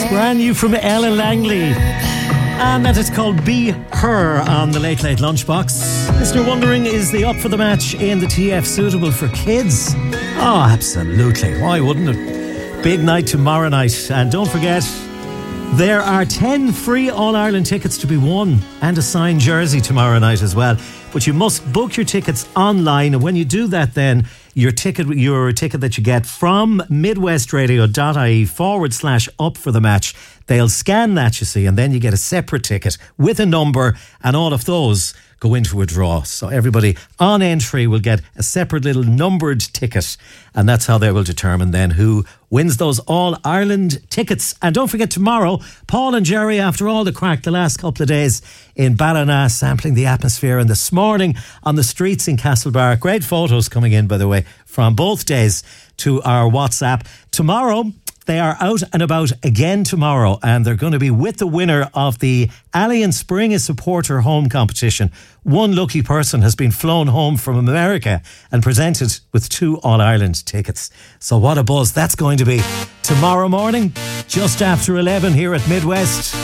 Brand new from Ella Langley. And that is called Be Her on the Late Late Lunchbox. Listener wondering, is the Up for the Match in the TF suitable for kids? Oh, absolutely. Why wouldn't it? Big night tomorrow night. And don't forget, there are 10 free All-Ireland tickets to be won and a signed jersey tomorrow night as well. But you must book your tickets online. And when you do that, then your ticket that you get from midwestradio.ie/up for the match, they'll scan that, you see, and then you get a separate ticket with a number, and all of those go into a draw. So everybody on entry will get a separate little numbered ticket, and that's how they will determine then who wins those All-Ireland tickets. And don't forget, tomorrow, Paul and Jerry, after all the crack the last couple of days in Ballina, sampling the atmosphere, and this morning on the streets in Castlebar. Great photos coming in, by the way, from both days to our WhatsApp. Tomorrow, they are out and about again tomorrow, and they're going to be with the winner of the Allianz Spring a Supporter Home competition. One lucky person has been flown home from America and presented with 2 All-Ireland tickets. So what a buzz that's going to be tomorrow morning, just after 11 here at Midwest.